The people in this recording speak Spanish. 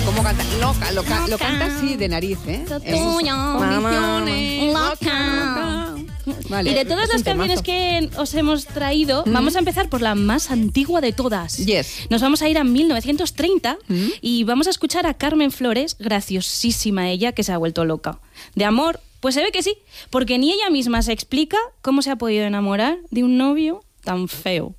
¿Cómo canta? Loca. Lo canta así de nariz, ¿eh? Condiciones. Loca. Vale, Y de todas las canciones que os hemos traído, vamos a empezar por la más antigua de todas. Yes. Nos vamos a ir a 1930 y vamos a escuchar a Carmen Flores, graciosísima ella, que se ha vuelto loca. ¿De amor? Pues se ve que sí, porque ni ella misma se explica cómo se ha podido enamorar de un novio tan feo.